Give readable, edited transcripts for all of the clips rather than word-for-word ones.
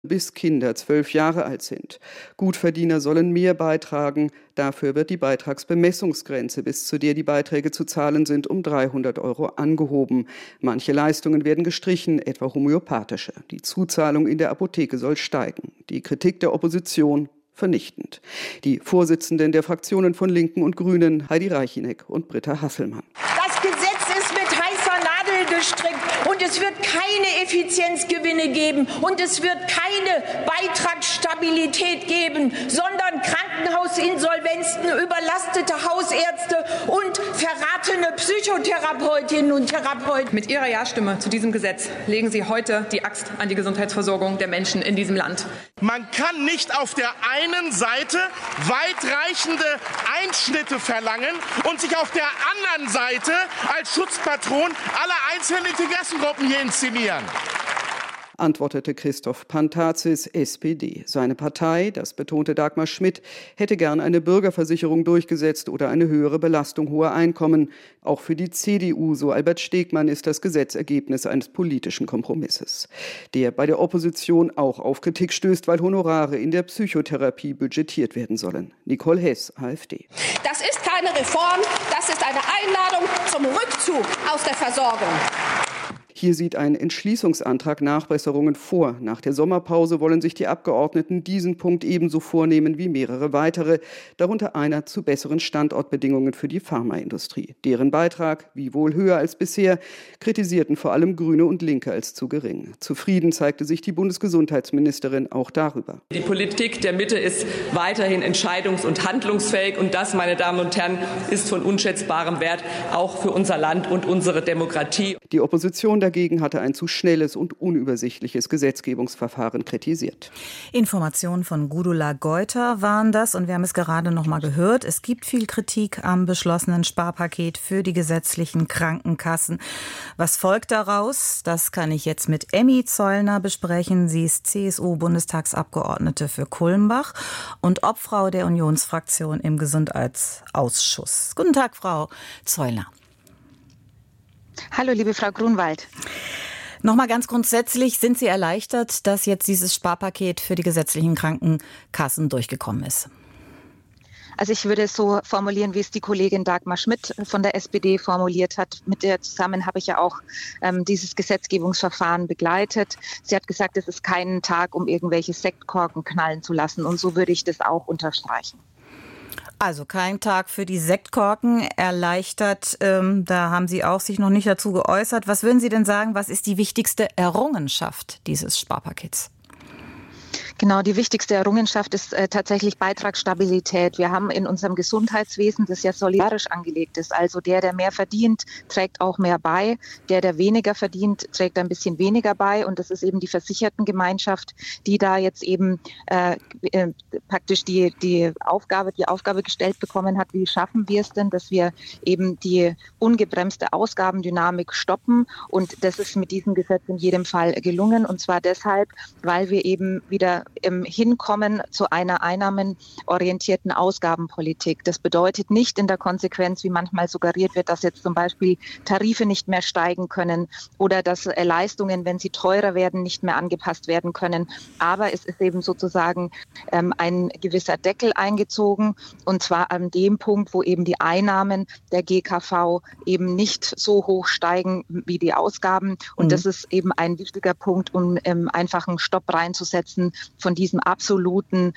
bis Kinder 12 Jahre alt sind. Gutverdiener sollen mehr beitragen. Dafür wird die Beitragsbemessungsgrenze, bis zu der die Beiträge zu zahlen sind, um 300 € angehoben. Manche Leistungen werden gestrichen, etwa homöopathische. Die Zuzahlung in der Apotheke soll steigen. Die Kritik der Opposition vernichtend. Die Vorsitzenden der Fraktionen von Linken und Grünen, Heidi Reichineck und Britta Hasselmann. Das Gesetz ist mit heißer Nadel gestrickt und es wird keine Effizienzgewinne geben und es wird keine Beitragsstabilität geben, sondern Krankenhausinsolvenzen, überlastete Hausärzte und verratene Psychotherapeutinnen und Therapeuten. Mit Ihrer Ja-Stimme zu diesem Gesetz legen Sie heute die Axt an die Gesundheitsversorgung der Menschen in diesem Land. Man kann nicht auf der einen Seite weitreichende Einschnitte verlangen und sich auf der anderen Seite als Schutzpatron aller einzelnen Interessengruppen hier inszenieren, antwortete Christoph Pantazis, SPD. Seine Partei, das betonte Dagmar Schmidt, hätte gern eine Bürgerversicherung durchgesetzt oder eine höhere Belastung hoher Einkommen. Auch für die CDU, so Albert Stegmann, ist das Gesetz Ergebnis eines politischen Kompromisses, der bei der Opposition auch auf Kritik stößt, weil Honorare in der Psychotherapie budgetiert werden sollen. Nicole Hess, AfD. Das ist keine Reform, das ist eine Einladung zum Rückzug aus der Versorgung. Hier sieht ein Entschließungsantrag Nachbesserungen vor. Nach der Sommerpause wollen sich die Abgeordneten diesen Punkt ebenso vornehmen wie mehrere weitere, darunter einer zu besseren Standortbedingungen für die Pharmaindustrie. Deren Beitrag, wiewohl höher als bisher, kritisierten vor allem Grüne und Linke als zu gering. Zufrieden zeigte sich die Bundesgesundheitsministerin auch darüber. Die Politik der Mitte ist weiterhin entscheidungs- und handlungsfähig und das, meine Damen und Herren, ist von unschätzbarem Wert, auch für unser Land und unsere Demokratie. Die Opposition dagegen hatte ein zu schnelles und unübersichtliches Gesetzgebungsverfahren kritisiert. Informationen von Gudula Geuter waren das und wir haben es gerade noch mal gehört. Es gibt viel Kritik am beschlossenen Sparpaket für die gesetzlichen Krankenkassen. Was folgt daraus? Das kann ich jetzt mit Emmy Zollner besprechen. Sie ist CSU-Bundestagsabgeordnete für Kulmbach und Obfrau der Unionsfraktion im Gesundheitsausschuss. Guten Tag, Frau Zollner. Hallo, liebe Frau Grunwald. Nochmal ganz grundsätzlich, sind Sie erleichtert, dass jetzt dieses Sparpaket für die gesetzlichen Krankenkassen durchgekommen ist? Also ich würde es so formulieren, wie es die Kollegin Dagmar Schmidt von der SPD formuliert hat. Mit der zusammen habe ich ja auch dieses Gesetzgebungsverfahren begleitet. Sie hat gesagt, es ist kein Tag, um irgendwelche Sektkorken knallen zu lassen. Und so würde ich das auch unterstreichen. Also kein Tag für die Sektkorken, erleichtert. Da haben Sie auch sich noch nicht dazu geäußert. Was würden Sie denn sagen, was ist die wichtigste Errungenschaft dieses Sparpakets? Genau, die wichtigste Errungenschaft ist tatsächlich Beitragsstabilität. Wir haben in unserem Gesundheitswesen, das ja solidarisch angelegt ist, also der mehr verdient, trägt auch mehr bei. Der weniger verdient, trägt ein bisschen weniger bei. Und das ist eben die Versichertengemeinschaft, die da jetzt eben praktisch die Aufgabe gestellt bekommen hat, wie schaffen wir es denn, dass wir eben die ungebremste Ausgabendynamik stoppen. Und das ist mit diesem Gesetz in jedem Fall gelungen. Und zwar deshalb, weil wir eben wieder hinkommen zu einer einnahmenorientierten Ausgabenpolitik. Das bedeutet nicht in der Konsequenz, wie manchmal suggeriert wird, dass jetzt zum Beispiel Tarife nicht mehr steigen können oder dass Leistungen, wenn sie teurer werden, nicht mehr angepasst werden können. Aber es ist eben sozusagen ein gewisser Deckel eingezogen und zwar an dem Punkt, wo eben die Einnahmen der GKV eben nicht so hoch steigen wie die Ausgaben. Und das ist eben ein wichtiger Punkt, um einfach einen Stopp reinzusetzen von dieser absoluten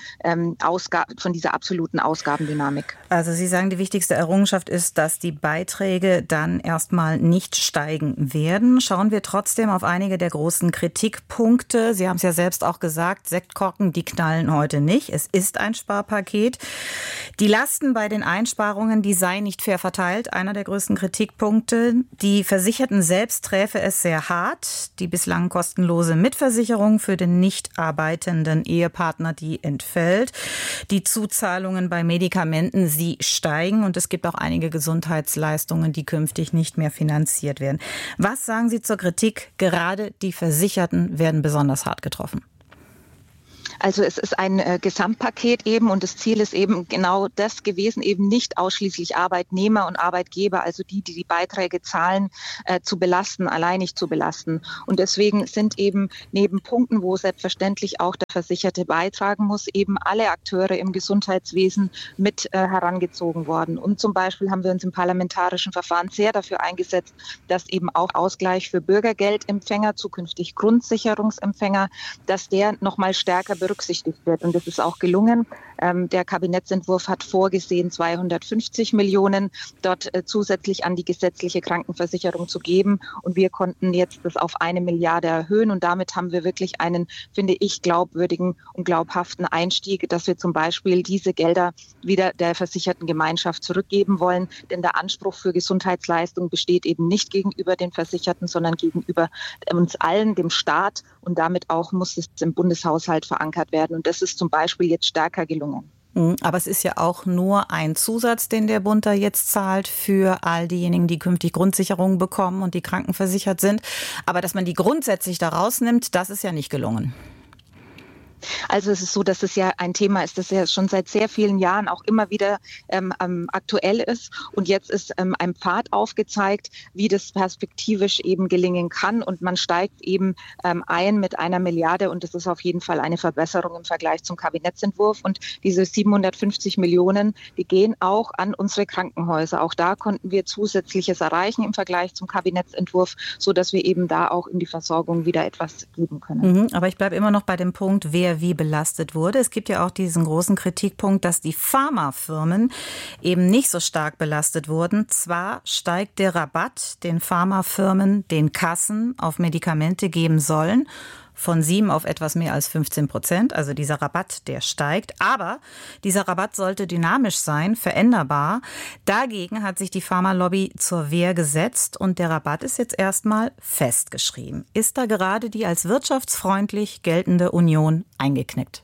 Ausgabendynamik. Also Sie sagen, die wichtigste Errungenschaft ist, dass die Beiträge dann erstmal nicht steigen werden. Schauen wir trotzdem auf einige der großen Kritikpunkte. Sie haben es ja selbst auch gesagt, Sektkorken, die knallen heute nicht. Es ist ein Sparpaket. Die Lasten bei den Einsparungen, die seien nicht fair verteilt. Einer der größten Kritikpunkte. Die Versicherten selbst träfe es sehr hart. Die bislang kostenlose Mitversicherung für den nicht arbeitenden Ehepartner, die entfällt. Die Zuzahlungen bei Medikamenten, sie steigen und es gibt auch einige Gesundheitsleistungen, die künftig nicht mehr finanziert werden. Was sagen Sie zur Kritik? Gerade die Versicherten werden besonders hart getroffen. Also es ist ein Gesamtpaket eben und das Ziel ist eben genau das gewesen, eben nicht ausschließlich Arbeitnehmer und Arbeitgeber, also die Beiträge zahlen, zu belasten, alleinig zu belasten. Und deswegen sind eben neben Punkten, wo selbstverständlich auch der Versicherte beitragen muss, eben alle Akteure im Gesundheitswesen mit herangezogen worden. Und zum Beispiel haben wir uns im parlamentarischen Verfahren sehr dafür eingesetzt, dass eben auch Ausgleich für Bürgergeldempfänger, zukünftig Grundsicherungsempfänger, dass der nochmal stärker berücksichtigt wird. Und das ist auch gelungen. Der Kabinettsentwurf hat vorgesehen, 250 Millionen dort zusätzlich an die gesetzliche Krankenversicherung zu geben. Und wir konnten jetzt das auf 1 Milliarde erhöhen. Und damit haben wir wirklich einen, finde ich, glaubwürdigen und glaubhaften Einstieg, dass wir zum Beispiel diese Gelder wieder der versicherten Gemeinschaft zurückgeben wollen. Denn der Anspruch für Gesundheitsleistung besteht eben nicht gegenüber den Versicherten, sondern gegenüber uns allen, dem Staat. Und damit auch muss es im Bundeshaushalt verankert werden. Und das ist zum Beispiel jetzt stärker gelungen. Aber es ist ja auch nur ein Zusatz, den der Bund da jetzt zahlt für all diejenigen, die künftig Grundsicherungen bekommen und die krankenversichert sind. Aber dass man die grundsätzlich da rausnimmt, das ist ja nicht gelungen. Also es ist so, dass es ja ein Thema ist, das ja schon seit sehr vielen Jahren auch immer wieder aktuell ist. Und jetzt ist ein Pfad aufgezeigt, wie das perspektivisch eben gelingen kann. Und man steigt eben ein mit 1 Milliarde. Und das ist auf jeden Fall eine Verbesserung im Vergleich zum Kabinettsentwurf. Und diese 750 Millionen, die gehen auch an unsere Krankenhäuser. Auch da konnten wir Zusätzliches erreichen im Vergleich zum Kabinettsentwurf, sodass wir eben da auch in die Versorgung wieder etwas geben können. Aber ich bleibe immer noch bei dem Punkt, wer wie belastet wurde. Es gibt ja auch diesen großen Kritikpunkt, dass die Pharmafirmen eben nicht so stark belastet wurden. Zwar steigt der Rabatt, den Pharmafirmen, den Kassen auf Medikamente geben sollen, von 7 auf etwas mehr als 15%. Also dieser Rabatt, der steigt. Aber dieser Rabatt sollte dynamisch sein, veränderbar. Dagegen hat sich die Pharmalobby zur Wehr gesetzt und der Rabatt ist jetzt erstmal festgeschrieben. Ist da gerade die als wirtschaftsfreundlich geltende Union eingeknickt?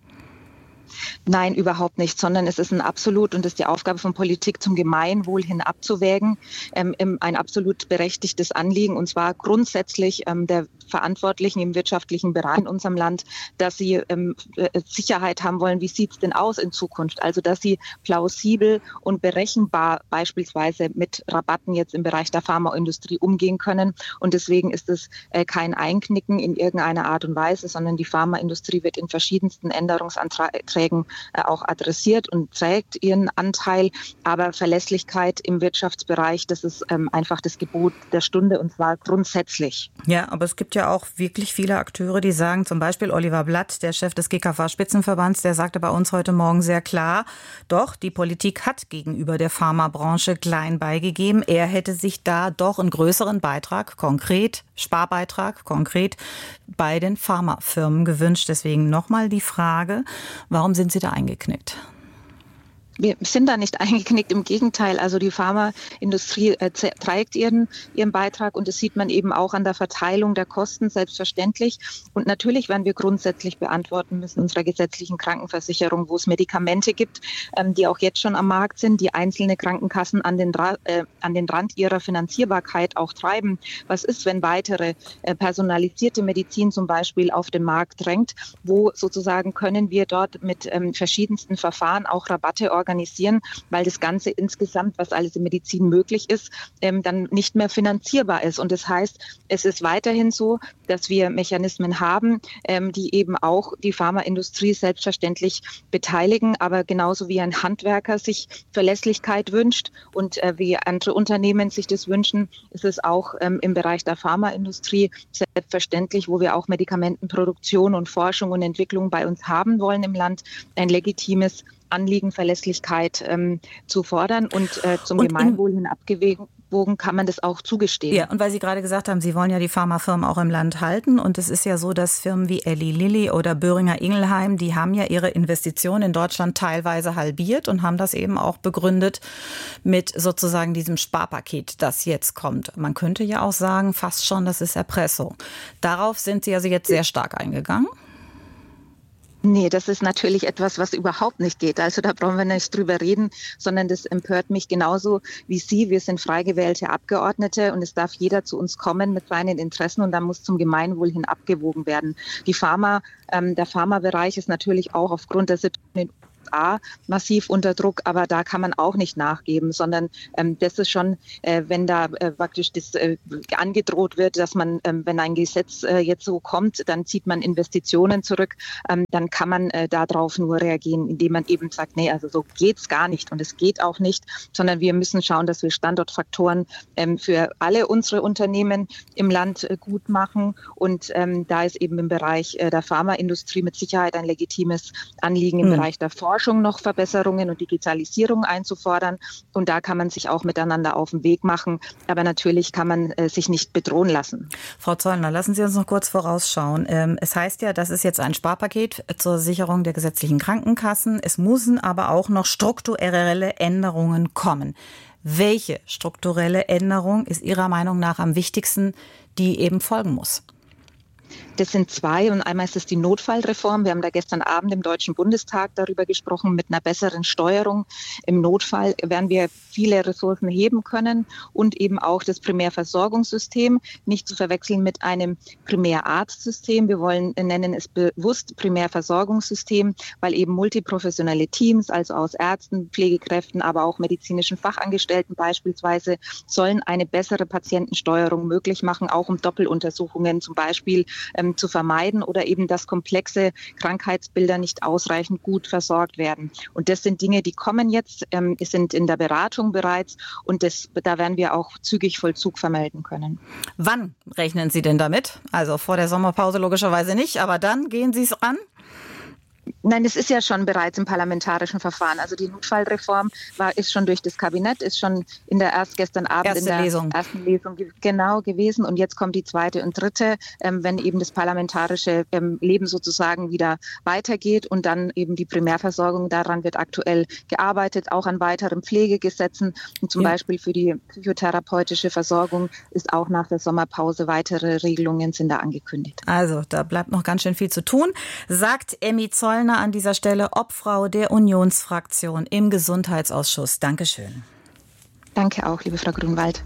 Nein, überhaupt nicht, sondern es ist ein absolut, und es ist die Aufgabe von Politik, zum Gemeinwohl hin abzuwägen, ein absolut berechtigtes Anliegen, und zwar grundsätzlich der Verantwortlichen im wirtschaftlichen Bereich in unserem Land, dass sie Sicherheit haben wollen, wie sieht es denn aus in Zukunft? Also dass sie plausibel und berechenbar beispielsweise mit Rabatten jetzt im Bereich der Pharmaindustrie umgehen können. Und deswegen ist es kein Einknicken in irgendeiner Art und Weise, sondern die Pharmaindustrie wird in verschiedensten Änderungsanträgen auch adressiert und trägt ihren Anteil. Aber Verlässlichkeit im Wirtschaftsbereich, das ist einfach das Gebot der Stunde, und zwar grundsätzlich. Ja, aber es gibt ja auch wirklich viele Akteure, die sagen, zum Beispiel Oliver Blatt, der Chef des GKV-Spitzenverbands, der sagte bei uns heute Morgen sehr klar, doch, die Politik hat gegenüber der Pharmabranche klein beigegeben. Er hätte sich da doch einen größeren Beitrag, konkret, Sparbeitrag, konkret bei den Pharmafirmen gewünscht. Deswegen nochmal die Frage, warum sind Sie da eingeknickt? Wir sind da nicht eingeknickt, im Gegenteil. Also die Pharmaindustrie trägt ihren Beitrag, und das sieht man eben auch an der Verteilung der Kosten, selbstverständlich. Und natürlich werden wir grundsätzlich beantworten müssen unserer gesetzlichen Krankenversicherung, wo es Medikamente gibt, die auch jetzt schon am Markt sind, die einzelne Krankenkassen an den Rand ihrer Finanzierbarkeit auch treiben. Was ist, wenn weitere personalisierte Medizin zum Beispiel auf den Markt drängt? Wo sozusagen können wir dort mit verschiedensten Verfahren auch Rabatte organisieren, weil das Ganze insgesamt, was alles in Medizin möglich ist, dann nicht mehr finanzierbar ist. Und das heißt, es ist weiterhin so, dass wir Mechanismen haben, die eben auch die Pharmaindustrie selbstverständlich beteiligen, aber genauso wie ein Handwerker sich Verlässlichkeit wünscht und wie andere Unternehmen sich das wünschen, ist es auch im Bereich der Pharmaindustrie selbstverständlich, wo wir auch Medikamentenproduktion und Forschung und Entwicklung bei uns haben wollen im Land, ein legitimes Anliegen, Verlässlichkeit zu fordern und zum Gemeinwohl hin abgewogen kann man das auch zugestehen. Ja, und weil Sie gerade gesagt haben, Sie wollen ja die Pharmafirmen auch im Land halten, und es ist ja so, dass Firmen wie Eli Lilly oder Boehringer Ingelheim, die haben ja ihre Investitionen in Deutschland teilweise halbiert und haben das eben auch begründet mit sozusagen diesem Sparpaket, das jetzt kommt. Man könnte ja auch sagen, fast schon, das ist Erpressung. Darauf sind Sie also jetzt sehr stark eingegangen. Nee, das ist natürlich etwas, was überhaupt nicht geht. Also da brauchen wir nicht drüber reden, sondern das empört mich genauso wie Sie. Wir sind frei gewählte Abgeordnete und es darf jeder zu uns kommen mit seinen Interessen und da muss zum Gemeinwohl hin abgewogen werden. Der Pharmabereich ist natürlich auch aufgrund der Situation in massiv unter Druck, aber da kann man auch nicht nachgeben, sondern das ist schon, wenn da praktisch das angedroht wird, dass man, wenn ein Gesetz jetzt so kommt, dann zieht man Investitionen zurück, dann kann man darauf nur reagieren, indem man eben sagt, nee, also so geht's gar nicht und es geht auch nicht, sondern wir müssen schauen, dass wir Standortfaktoren für alle unsere Unternehmen im Land gut machen und da ist eben im Bereich der Pharmaindustrie mit Sicherheit ein legitimes Anliegen im Bereich der Forschung noch Verbesserungen und Digitalisierung einzufordern. Und da kann man sich auch miteinander auf den Weg machen. Aber natürlich kann man sich nicht bedrohen lassen. Frau Zollner, lassen Sie uns noch kurz vorausschauen. Es heißt ja, das ist jetzt ein Sparpaket zur Sicherung der gesetzlichen Krankenkassen. Es müssen aber auch noch strukturelle Änderungen kommen. Welche strukturelle Änderung ist Ihrer Meinung nach am wichtigsten, die eben folgen muss? Das sind zwei und einmal ist es die Notfallreform. Wir haben da gestern Abend im Deutschen Bundestag darüber gesprochen, mit einer besseren Steuerung. Im Notfall werden wir viele Ressourcen heben können und eben auch das Primärversorgungssystem, nicht zu verwechseln mit einem Primärarztsystem. Wir nennen es bewusst Primärversorgungssystem, weil eben multiprofessionelle Teams, also aus Ärzten, Pflegekräften, aber auch medizinischen Fachangestellten beispielsweise, sollen eine bessere Patientensteuerung möglich machen, auch um Doppeluntersuchungen zum Beispiel zu vermeiden oder eben, dass komplexe Krankheitsbilder nicht ausreichend gut versorgt werden. Und das sind Dinge, die kommen jetzt, sind in der Beratung bereits und da werden wir auch zügig Vollzug vermelden können. Wann rechnen Sie denn damit? Also vor der Sommerpause logischerweise nicht, aber dann gehen Sie es an? Nein, es ist ja schon bereits im parlamentarischen Verfahren. Also die Notfallreform ist schon durch das Kabinett, ist schon gestern Abend ersten Lesung genau gewesen. Und jetzt kommt die zweite und dritte, wenn eben das parlamentarische Leben sozusagen wieder weitergeht und dann eben die Primärversorgung. Daran wird aktuell gearbeitet, auch an weiteren Pflegegesetzen. Und zum Beispiel für die psychotherapeutische Versorgung ist auch nach der Sommerpause weitere Regelungen sind da angekündigt. Also da bleibt noch ganz schön viel zu tun, sagt Emmy Zollner an dieser Stelle, Obfrau der Unionsfraktion im Gesundheitsausschuss. Dankeschön. Danke auch, liebe Frau Grunwald.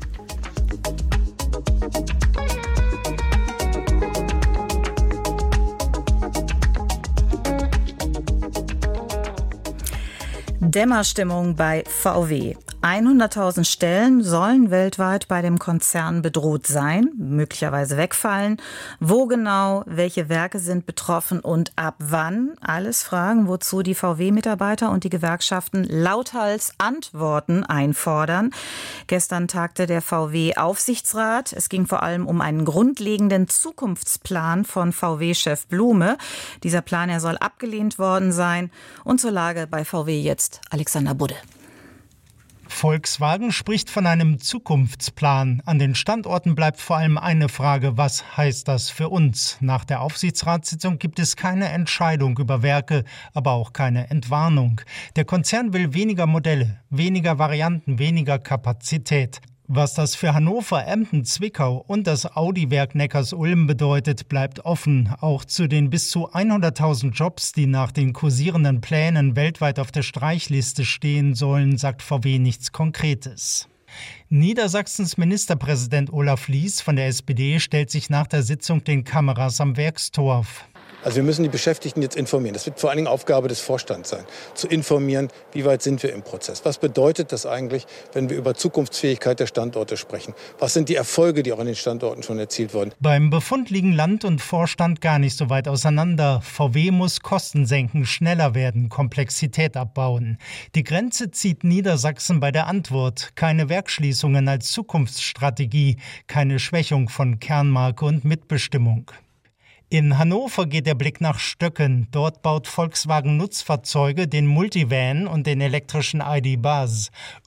Dämmerstimmung bei VW. 100.000 Stellen sollen weltweit bei dem Konzern bedroht sein, möglicherweise wegfallen. Wo genau, welche Werke sind betroffen und ab wann? Alles Fragen, wozu die VW-Mitarbeiter und die Gewerkschaften lauthals Antworten einfordern. Gestern tagte der VW-Aufsichtsrat. Es ging vor allem um einen grundlegenden Zukunftsplan von VW-Chef Blume. Dieser Plan, er soll abgelehnt worden sein. Und zur Lage bei VW jetzt Alexander Budde. Volkswagen spricht von einem Zukunftsplan. An den Standorten bleibt vor allem eine Frage: Was heißt das für uns? Nach der Aufsichtsratssitzung gibt es keine Entscheidung über Werke, aber auch keine Entwarnung. Der Konzern will weniger Modelle, weniger Varianten, weniger Kapazität. Was das für Hannover, Emden, Zwickau und das Audi-Werk Neckarsulm bedeutet, bleibt offen. Auch zu den bis zu 100.000 Jobs, die nach den kursierenden Plänen weltweit auf der Streichliste stehen sollen, sagt VW nichts Konkretes. Niedersachsens Ministerpräsident Olaf Lies von der SPD stellt sich nach der Sitzung den Kameras am Werkstorf. Also wir müssen die Beschäftigten jetzt informieren. Das wird vor allen Dingen Aufgabe des Vorstands sein, zu informieren, wie weit sind wir im Prozess. Was bedeutet das eigentlich, wenn wir über Zukunftsfähigkeit der Standorte sprechen? Was sind die Erfolge, die auch an den Standorten schon erzielt wurden? Beim Befund liegen Land und Vorstand gar nicht so weit auseinander. VW muss Kosten senken, schneller werden, Komplexität abbauen. Die Grenze zieht Niedersachsen bei der Antwort. Keine Werksschließungen als Zukunftsstrategie, keine Schwächung von Kernmarke und Mitbestimmung. In Hannover geht der Blick nach Stöcken. Dort baut Volkswagen Nutzfahrzeuge, den Multivan und den elektrischen ID. Buzz.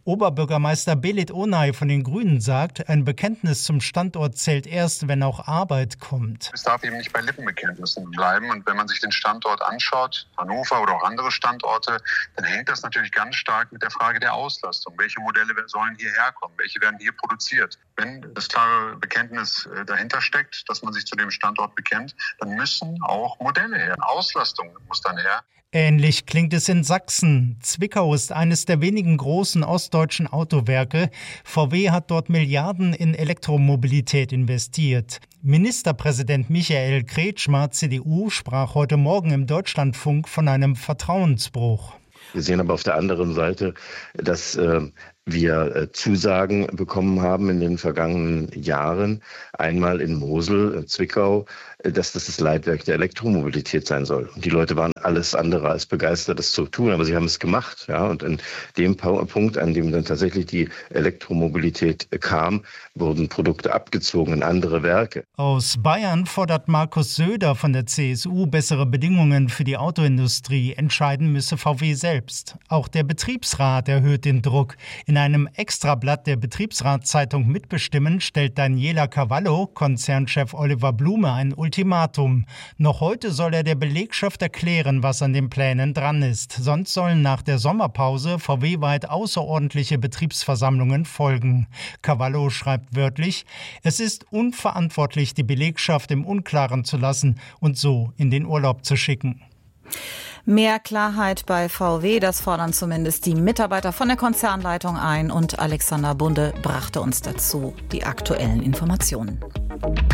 Oberbürgermeister Belit Onay von den Grünen sagt, ein Bekenntnis zum Standort zählt erst, wenn auch Arbeit kommt. Es darf eben nicht bei Lippenbekenntnissen bleiben. Und wenn man sich den Standort anschaut, Hannover oder auch andere Standorte, dann hängt das natürlich ganz stark mit der Frage der Auslastung. Welche Modelle sollen hierher kommen? Welche werden hier produziert? Wenn das klare Bekenntnis dahinter steckt, dass man sich zu dem Standort bekennt, dann müssen auch Modelle her. Auslastung muss dann her. Ähnlich klingt es in Sachsen. Zwickau ist eines der wenigen großen ostdeutschen Autowerke. VW hat dort Milliarden in Elektromobilität investiert. Ministerpräsident Michael Kretschmer, CDU, sprach heute Morgen im Deutschlandfunk von einem Vertrauensbruch. Wir sehen aber auf der anderen Seite, dass wir Zusagen bekommen haben in den vergangenen Jahren, einmal in Mosel, Zwickau, dass das Leitwerk der Elektromobilität sein soll. Und die Leute waren alles andere als begeistert, das zu tun, aber sie haben es gemacht. Ja? Und in dem Punkt, an dem dann tatsächlich die Elektromobilität kam, wurden Produkte abgezogen in andere Werke. Aus Bayern fordert Markus Söder von der CSU bessere Bedingungen für die Autoindustrie. Entscheiden müsse VW selbst. Auch der Betriebsrat erhöht den Druck. In einem Extrablatt der Betriebsratszeitung Mitbestimmen stellt Daniela Cavallo Konzernchef Oliver Blume ein Ultimatum. Noch heute soll er der Belegschaft erklären, was an den Plänen dran ist. Sonst sollen nach der Sommerpause VW-weit außerordentliche Betriebsversammlungen folgen. Cavallo schreibt wörtlich: Es ist unverantwortlich, die Belegschaft im Unklaren zu lassen und so in den Urlaub zu schicken. Mehr Klarheit bei VW, das fordern zumindest die Mitarbeiter von der Konzernleitung ein. Und Alexander Bunde brachte uns dazu die aktuellen Informationen.